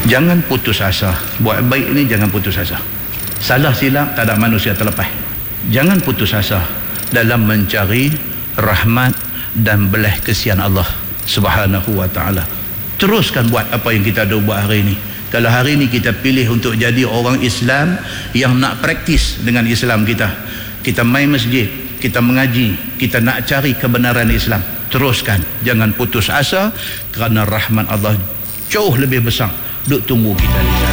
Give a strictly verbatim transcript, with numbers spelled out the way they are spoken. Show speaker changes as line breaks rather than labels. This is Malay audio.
Jangan putus asa. Buat baik ni jangan putus asa. Salah silap tak ada manusia terlepas. Jangan putus asa dalam mencari rahmat dan belah kesian Allah Subhanahu wa ta'ala. Teruskan buat apa yang kita ada buat hari ini. Kalau hari ini kita pilih untuk jadi orang Islam yang nak praktis dengan Islam kita, kita main masjid, kita mengaji, kita nak cari kebenaran Islam, teruskan. Jangan putus asa kerana rahmat Allah jauh lebih besar duk tunggu kita di sana.